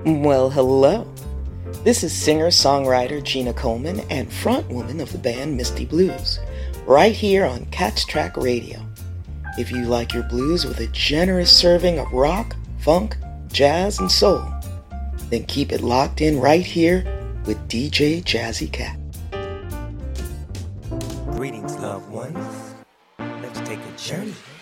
Well, hello. This is singer-songwriter Gina Coleman and frontwoman of the band Misty Blues, right here on Catch Track Radio. If you like your blues with a generous serving of rock, funk, jazz, and soul, then keep it locked in right here with DJ Jazzy Cat. Greetings, loved ones. Let's take a journey.